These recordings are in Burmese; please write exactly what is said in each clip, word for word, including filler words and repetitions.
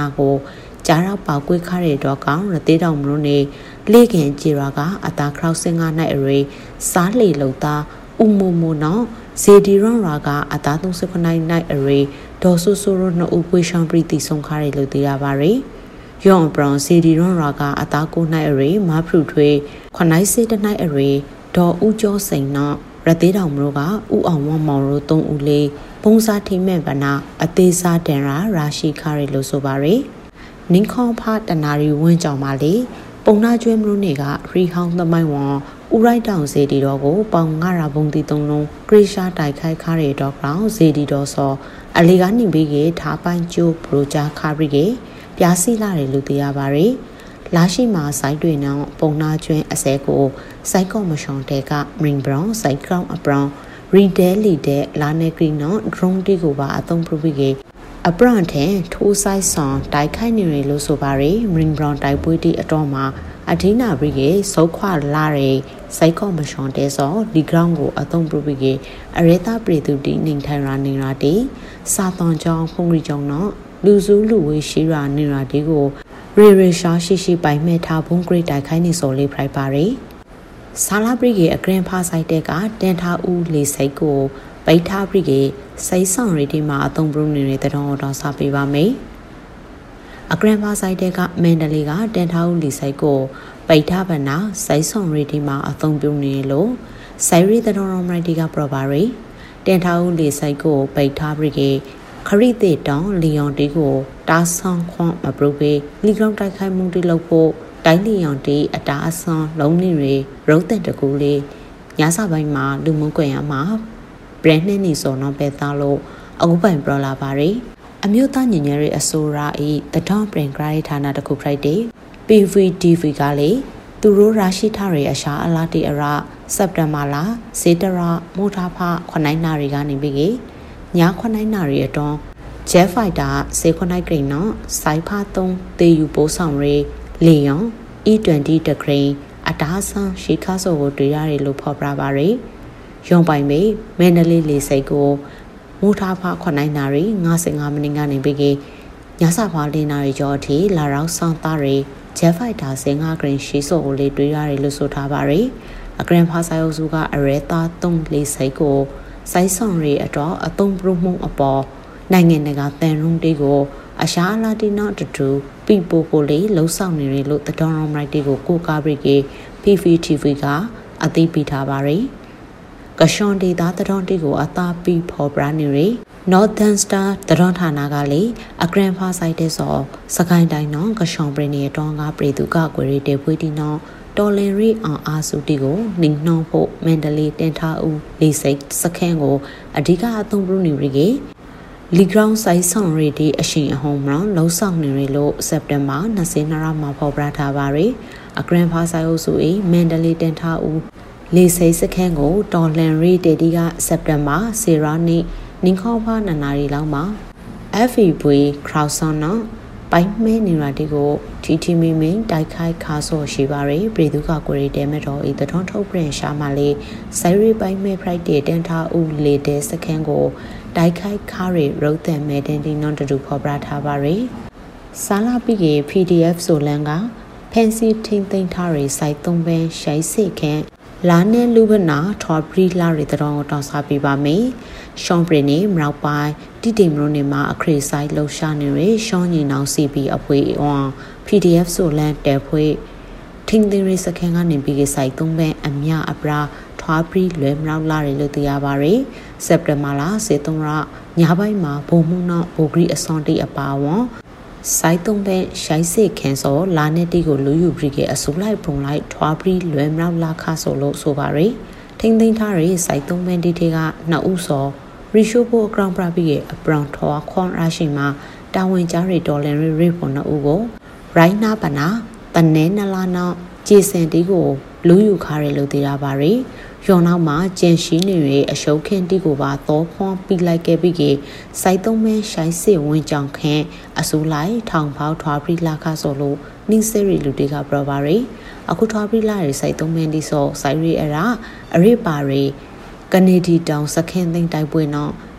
နာကိုကြားရောက်ပေါကွေးခါရတော့ကောင်ရသေးတော်မလို့နေလေခင်ကြည်ရာကအတာခရောက်စင်ငါနိုင်အရေစားလေလုံသားဥမမနော်ဇေဒီရွန်ရာကအတာသုံးစခနိုင်နိုင်အရေဒေါ်ဆူဆူရနှုတ်ပွေရှောင်းပရိတိဆုံးခါရလို့သိရပါရယ်ယောင်ဘရောင်ဇေဒီရွန်ရာကအတာကိုနိုင်အရေမဖရုထွေးခွနိုင်စေတနိုင်အရေဒေါ်ဦးကျော်စိန်နော်ရသေးတော်မလို့ကဥအောင်ဝမောင်တို့သုံးဦးလေးပုံစားထိမဲ့ဗနာအသေးစားတန်ရာရာရှိခါရလို့ဆိုပါရယ်နင်းခေါဖတနာရီဝင်းကြောင်ပါလေပုံနာကျွဲမလို့နေကရီဟောင်းသမိုင်းဝံဥရိုက်တောင်စေတီတော်ကိုပေါင်ငါရာဘုံတီသုံးလုံးဂရိရှာတိုက်ခိုက်ခါရတော့ကောင်စေတီတော်စောအလီကနေပြီးကထားပိုင်းကျိုးပရိုဂျာခါရီကပြားစီလာတယ်လို့သိရပါရယ်လာရှိမှာစိုက်တွေနော်ပုံနာကျွန်းအစဲကိုစိုက်ကော့မရှောင်းတဲကမရင်ဘရောင်းစိုက်ကောင်အပရောင်းရီဒဲလီတဲ့လာနေကရီနော်ဒရုန်းတီကိုပါအသုံးပြုပြီးကအပရန်တဲ့ထိုးဆိုင်ဆောင်တိုက်ခိုက်နေရလို့ဆိုပါရယ်မရင်ဘရောင်းတိုက်ပွဲတီအတော်မှာအဒိနာဘရီကစောခွာလာတဲ့စိုက်ကော့မရှောင်းတဲစောဒီဂရောင်းကိုအသုံးပြုပြီးကအရေတာပြည်သူတီနေထိုင်ရာနေရာတီစာတန်ကြောင်းဖုန်ရီကြောင်းနော်လူစုလူဝေးရှိရာနေရာတီကိုရေရေရှာရှိရှိပိုင်မဲ့ထားဘုံဂရိတ်တိုက်ခိုက်နေစောလေးဖိုက်ပါရယ်ဆာလာဘရီကအဂရန်ဖာဆိုင်တဲ့ကတန်ထားဦးလေစိတ်ကိုပိတ်ထားဘရီကစိတ်ဆောင်ရီတီမှာအသုံးပြုနေတဲ့တောင်းတော်စာပေးပါမယ်အဂရန်ဖာဆိုင်တဲ့ကမန်ဒလီကတန်ထားဦးလေစိတ်ကိုပိတ်ထားဗနာစိတ်ဆောင်ရီတီမှာအသုံးပြုနေလို့ဆိုင်ရီတောင်းတော်မိုက်တီကပရပါရယ်တန်ထားဦးလေစိတ်ကိုပိတ်ထားဘရီကခရီးတဲ့တောင်လီယွန်တီကိုတာဆောင်ခွန်မပရုပေလီဂရောင်းတိုက်ခိုက်မှုတီလုပ်ဖို့တိုင်းလီယွန်တီအတာအဆွန်လုံးနေရရုပ်တဲ့တကူလေးညစာပိုင်းမှာလူမှုကွန်ရက်မှာဘရန်နဲ့နေစော်နော်ပဲသားလို့အခုပိုင်ပရလာပါရယ်အမျိုးသားညီညွတ်ရေးအစိုးရ၏တထောင်ပရင်ဂရိုင်းဌာနတခုဖိုက်တဲ့ ပီ ဗီ တီ ဗီ ကလေသူတို့ရရှိထားတဲ့အရှာအလားတီအရစက်တမ်ဘာလာစေတရာမိုးထားဖခွန်နိုင်နာရီကနေပြီးညခွန်နိုင်နာရီအတွန်းဂျက်ဖိုက်တာစေခွန်နိုင်ဂရိန်နော်စိုက်ဖားသုံးတေယူပိုးဆောင်ရေးလီယွန် အီ ၂၀ တဂရိန်အတားဆန်းရှိခါစောကိုတွေ့ရတယ်လို့ဖော်ပြပါရယ်ရုံပိုင်မေမန္တလေးလေစိတ်ကိုမူထားဖာခွန်နိုင်နာရီ၅၅မိနစ်ကနေပြီးညစာဖာလင်းနာရီကျော်အထိလာရောက်ဆောင်သားရီဂျက်ဖိုက်တာစေငါဂရိန်ရှိစောကိုလေတွေ့ရတယ်လို့ဆိုထားပါရယ်အဂရန်ဖာဆိုင်အုပ်စုကအရဲသားသုံးလေစိတ်ကိုစိုက်ဆောင်ရီအတော့အသုံးပြုမှုအပေါ်နိုင်ငံတကာတန်ရုံးတေးကိုအရှာအလာတီနော်တူတူပီပိုကိုလေးလှုပ်ဆောင်နေရလို့တတော်ရုံးရိုက်တေးကိုကိုကားဘရိကေ ပီ ဗီ တီ ဗီ ကအသိပေးထားပါရယ်ကရှွန်ဒေတာတတော်တေးကိုအသာပီဖော်ပြနေရ Northern Star တတော်ဌာနကလေအဂရန်ဖာဆိုင်တဲ့စောစကိုင်းတိုင်းနော်ကရှွန်ပရင်းရဲ့တောင်းကားပြည်သူကကွေရီတေဖွေးတီနော်တော်လင်ရီအောင်အားစုတီကိုနင်းနှောဖို့မန္တလေးတင်ထားဦးလေးစိတ်စခန်းကိုအဓိကအသုံးပြုနေရကေလီဂရောင်းဆိုင်ဆောင်ရီတီအရှင်အဟုံးမလောင်းလှုပ်ဆောင်နေရလို့စက်တင်ဘာ၂၀ရက်မှာဖော်ပြထားပါရယ်အဂရန်ဖာဆိုင်အုပ်စု၏မန္တလေးတင်ထားဦးလေးစိတ်စခန်းကိုတော်လင်ရီတေတီကစက်တင်ဘာဆယ်ရက်နေ့နင်းခေါဖာနနာရီလောက်မှာ အက်ဖ် အီ ဗီ crowdsourcing နော်ပိုင်မဲနေရာတီကိုတီတီမီမင်းတိုက်ခိုက်ခါဆော့ရှိပါရယ်ပြည်သူကကိုရီတဲမဲ့တော်ဤတထွန်းထုတ်ပြန်ရှာမှလေဆိုင်ရီပိုင်မဲ Friday တန်ထားဦးလေတဲစခန်းကိုတိုက်ခိုက်ခါရီရုတ်တံမဲတင်တီနော်တူဖော်ပြထားပါရယ်ဆာလာပီကေ ပီ ဒီ အက်ဖ် ဆိုလန်ကဖန်စီထင်းသိမ်းထားရီစိုက်သုံးပန်းရှိုက်စိခန့်လာနဲ့လူဘနာထော်ပရီလာရီတတော်ကိုတောင်းစားပေးပါမယ်ရှောင်းပရီနေမြောက်ပိုင်းတိတိမလို့နေမှာအခရီးဆိုင်လှူရှာနေရရှောင်းညီနောင် စီ ပီ အဖွေအွန် ပီ ဒီ အက်ဖ် ဆိုလန်တဲဖွေထင်းသိရီစခန်းကနေပြီးစိုက်သုံးပန်းအမြအပရာထွားပရီလွယ်မြောက်လာရီလို့သိရပါရယ်စက်တင်ဘာလစေသုံးရညပိုင်းမှာဘုံမှုနောက်ဘိုဂရီအစွန်တီအပါဝွန်စိုက်သုံးပဲရှိုက်စိခန်းစောလာနေတီကိုလူယူပြီးကအစုလိုက်ပုံလိုက်ထွားပြီးလွယ်မြောက်လာခါဆိုလို့ဆိုပါရယ်ထိမ့်သိမ်းထားရယ်စိုက်သုံးပဲတီတီကနှစ်ဦးစောရီရှိုဘိုအကောင်ပရာပြီးရဲ့အပရောင်ထွားခွန်ရရှိမှာတာဝန်ကြားရီဒေါ်လန်ရီရီပေါ်နှစ်ဦးကိုရိုင်းနာပနာတနဲနလာနောက်ဂျေစန်တီကိုလူယူခါရယ်လို့သိရပါရယ်ရော်နောက်မှာကျန်ရှိနေရအရှုပ်ခင်းတီကိုပါသောခွန်ပြီးလိုက်ခဲ့ပြီးကစိုက်သုံးမဲရှိုက်စစ်ဝင်ကြောင်ခန့်အစိုးလိုက်ထောင်ပေါထွားပြီးလာခါဆိုလို့နင်းစရီလူတွေကပြပါရယ်အခုထွားပြီးလာရစိုက်သုံးမဲဒီဆိုစိုက်ရီအရာအရိပါရီကနေဒီတောင်စခင်းသိမ်းတိုက်ပွဲနော်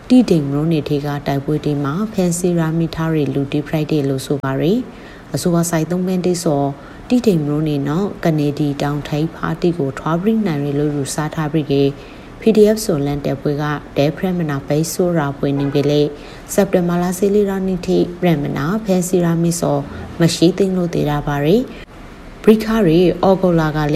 တီတိမ်ရိုးနေထေကတိုက်ပွဲတွေမှာဖန်စီရာမီထားရီလူတီဖရိုက်ဒေလို့ဆိုပါရယ်အဆိုပါဆိုင်သုံးပန်းတိစောတီတိမ်ရိုးနေနော်ကနေဒီတောင်ထိုင်ဖာတီကိုထွားပရိနိုင်ရလို့ယူစားထားပြီးကေ P D F ဆိုလန်တဲ့ပွဲကတဲဖရမနာပိဆိုရာပွဲနေပြီလေစက်တင်ဘာလစီလီရာနီတီရမနာဖန်စီရာမီစောမရှိသိန်းလို့တေတာပါရယ်ဘရိခါရီအော်ဂိုလာကလေ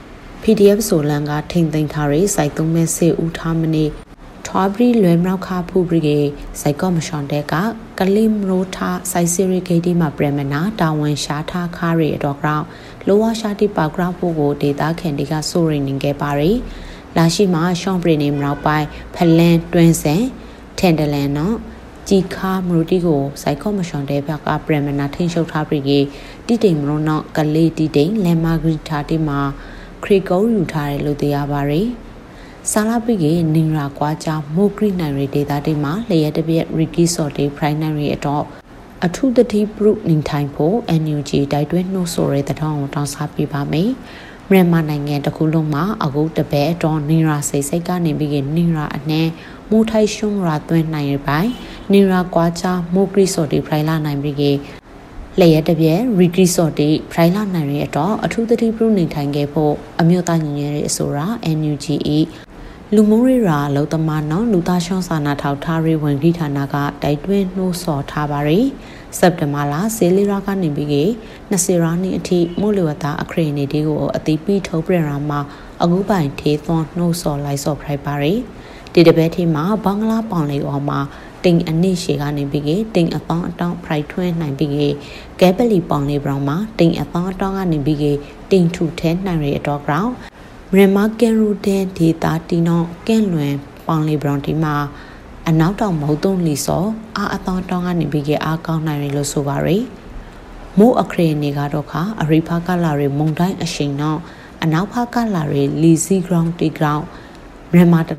P D F ဆိုလန်ကထိန်သိမ်းထားရယ်စိုက်သုံးမဲ့စေဦးထားမနေထွားပရိလွယ်မြောက်ခါဖူပရိကေစိုက်ကော့မရှွန်တဲ့ကကလင်ရိုထားစိုက်စီရီဂေဒီမှာပရမနာတာဝန်ရှားထားခါရီအတော့ကြောင့်လိုဝါရှာတိပါဂရာဖို့ကိုဒေတာခင်ဒီကဆိုရင်နေခဲ့ပါရယ်လာရှိမှာရှောင်းပရိနေမနောက်ပိုင်းဖလန်တွင်းစင်ထန်တလန်နော်ជីခါမရူတီကိုစိုက်ကော့မရှွန်တဲ့ဘက်ကပရမနာထိန်ရှုပ်ထားပြီးကေတိတိမ်မရောနောက်ကလေးတိတိမ်လမ်မာဂရီတာတိမှာခရီကုံယူထားတယ်လို့သိရပါရယ်ဆာလာပိကေနင်ရာကွာချမိုဂရီနိုင်ရီဒေတာတိမှာလျက်တပြက်ရီကီဆော့တေဖရိုင်းနိုင်ရီအတော့အထုတတိပရုနင်ထိုင်ဖို့ N U G တိုက်တွန်းနှိုးဆိုရဲတဲ့တောင်းတောင်းစားပြပါမယ်မြန်မာနိုင်ငံတစ်ခုလုံးမှာအခုတပည့်တော်နင်ရာစိတ်စိတ်ကနေပြီးကနင်ရာအနှဲမိုးထိုင်ရှုံရာသွင်းနိုင်ရပိုင်းနင်ရာကွာချမိုဂရီဆော့တေဖရိုင်လာနိုင်ပြီးကလျက်တပြက်ရီကီဆော့တေဖရိုင်လာနိုင်ရီအတော့အထုတတိပရုနင်ထိုင်ခဲ့ဖို့အမျိုးသားညီညွတ်ရေးအစိုးရ N U G လူမိုးရီရာလောတမနော်လူသားရှောင်းစာနာထောက်ထားရေးဝန်ကြီးဌာနကတိုက်တွန်းနှိုးဆော်ထားပါရယ်စက်တင်ဘာလဆေးလီရာကနေပြီးကနှစ်ဆရာနှစ်အထိမို့လဝတာအခရီးနေဒီကိုအတိပိထုတ်ပြန်ရာမှာအခုပိုင်ထေးသွန်းနှိုးဆော်လိုက်ဆော့ဖရိုက်ပါရယ်ဒီတပတ်ထိမှာဘင်္ဂလားပေါင်လေးအော်မှာတင်အနည်းရှိကနေပြီးကတင်အပေါင်းအတောင်းဖရိုက်ထွန်းနိုင်ပြီးကကဲပလီပေါင်လေးဘရောင်မှာတင်အပေါင်းအတောင်းကနေပြီးကတင်ထူထဲနိုင်ရတော့ကြောင်းမြန်မာကန်ရူဒန်ဒေတာတီနောကဲလွင်ပေါင်လီဘရောင်တီမှာအနောက်တောင်မဟုတ်တုံးလီစောအာအတောင်းတောင်းကနေပြီးကအားကောင်းနိုင်ရလို့ဆိုပါရယ်မိုးအခရေနေကတော့ခါအရိဖာကလာရီမုံတိုင်းအရှိန်တော့အနောက်ဖာကလာရီလီစီဂရောင်းတီဂရောင်းမြန်မာတ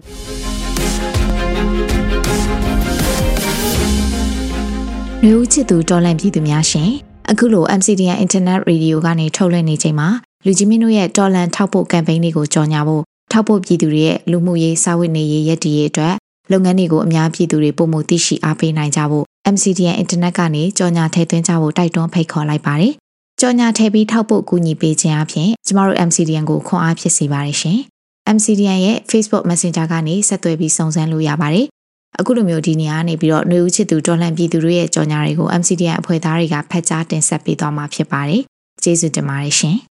မျိုးချစ်သူတော်လန့်ပြည်သူများရှင်အခုလို M C D N Internet Radio ကနေထုတ်လွှင့်နေချိန်မှာလူကြီးမင်းတို့ရဲ့တော်လန်ထောက်ပို့ကမ်ပိန်းတွေကိုကြော်ညာဖို့ထောက်ပို့ပြည်သူတွေရဲ့လူမှုရေးစာဝတ်နေရေးရည်တည်ရေးအတွက်လုပ်ငန်းတွေကိုအများပြည်သူတွေပုံမှုသိရှိအားပေးနိုင်ကြဖို့ M C D N Internet ကနေကြော်ညာထည့်သွင်းကြဖို့တိုက်တွန်းဖိတ်ခေါ်လိုက်ပါတယ်။ကြော်ညာထည့်ပြီးထောက်ပို့ကူညီပေးခြင်းအပြင်ကျမတို့ M C D N ကိုခွန်အားဖြစ်စေပါတယ်ရှင်။ M C D N ရဲ့ Facebook Messenger ကနေဆက်သွယ်ပြီးစုံစမ်းလို့ရပါတယ်။အခုလိုမျိုးဒီနေရာကနေပြီးတော့နှွေဦးချစ်သူတော်လှန်ပြည်သူတွေရဲ့ကြော်ညာတွေကို M C D N အဖွဲ့သားတွေကဖတ်ကြားတင်ဆက်ပေးသွားမှာဖြစ်ပါတယ်။ကျေးဇူးတင်ပါတယ်ရှင်။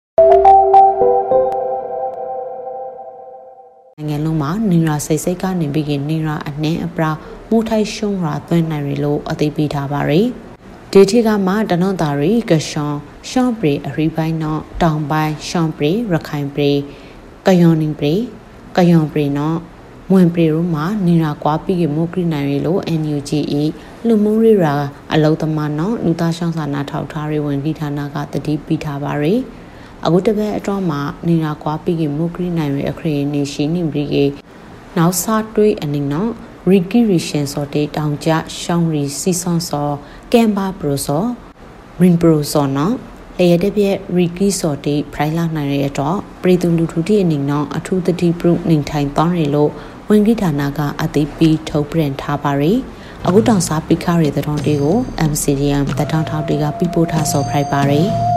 နိုင်ငံလုံးမှာနင်ရာစိတ်စိတ်ကနေပြီးကနင်ရာအနှင်းအပရာမိုးထိုင်ရှုံရာသွင်းနိုင်ရလို့အသိပေးထားပါရယ်ဒေတီကမှတနော့တာရီကရှွန်ရှောင်းပရီအရိပိုင်းနော်တောင်ပိုင်းရှောင်းပရီရခိုင်ပရီကယွန်နင်းပရီကယွန်ပရီနော်မွန်ပရီတို့မှာနင်ရာကွာပြီးကမိုးကရိနိုင်ရလို့ N U G လူမှုရီရာအလုံးသမားနော်လူသားရှောင်းစာနာထောက်ထားရေးဝန်ကြီးဌာနကတတိပေးထားပါရယ်အခုတပတ်အတွင်းမှာနေရာကွာပြီးကမုကရီနိုင်ရဲ့အခရီးနေရှိနေပြီးကနောက်စားတွေးအနေနော်ရီကီရီရှင်စော်တေတောင်ကျရှောင်းရီစီဆွန်စောကမ်ဘာပရိုစောရင်ပရိုစောနော်လေရတဲ့ပြရီကီစော်တေဖရိုင်လာနိုင်ရဲ့တော့ပြည်သူလူထုတီအနေနော်အထူးတတိပရုနေထိုင်တောင်းရလို့ဝန်ကြီးဌာနကအသိပေးထုတ်ပြန်ထားပါရယ်အခုတောင်စားပိခါရတဲ့တောင်းတေကို M C D N တတောင်းထောက်တွေကပြပို့ထားစော်ဖရိုက်ပါရယ်